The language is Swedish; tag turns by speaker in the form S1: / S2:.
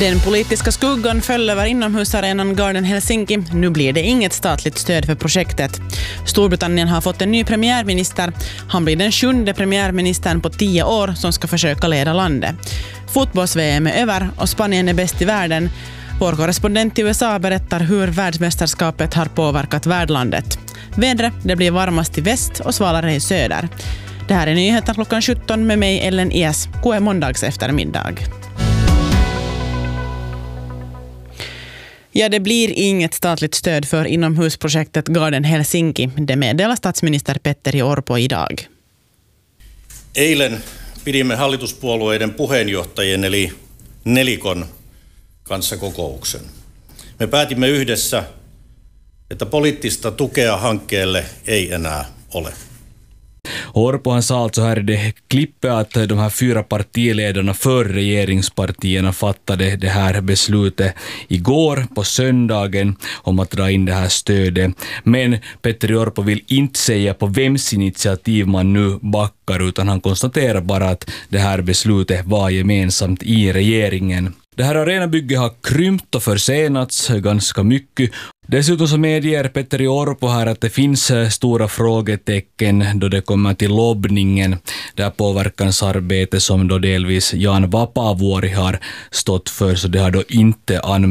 S1: Den politiska skuggan föll över inomhusarenan Garden Helsinki. Nu blir det inget statligt stöd för projektet. Storbritannien har fått en ny premiärminister. Han blir den 7:e premiärministern på 10 år som ska försöka leda landet. Fotbolls-VM är över och Spanien är bäst i världen. Vår korrespondent i USA berättar hur världsmästerskapet har påverkat värdlandet. Vädret, det blir varmast i väst och svalare i söder. Det här är nyheter klockan 17 med mig Ellen Ias. God måndags eftermiddag. Ja, det blir inget statligt stöd för inomhusprojektet Garden Helsinki. Det meddelar statsminister Petteri Orpo idag.
S2: Eilen pidimme hallituspuolueiden puheenjohtajien eli nelikon kanssa kokouksen. Me päätimme yhdessä, että poliittista tukea hankkeelle ei enää ole.
S3: Orpo han sa alltså här i det klippet att de här 4 partiledarna för regeringspartierna fattade det här beslutet igår på söndagen om att dra in det här stödet. Men Petteri Orpo vill inte säga på vems initiativ man nu backar, utan han konstaterar bara att det här beslutet var gemensamt i regeringen. Det här arenabygget har krympt och försenats ganska mycket. Dessutom så medger Petteri Orpo här att det finns stora frågetecken då det kommer till lobbningen. Det här påverkansarbete som då delvis Jan Vapaavuori har stått för, så det har då inte anmärkt.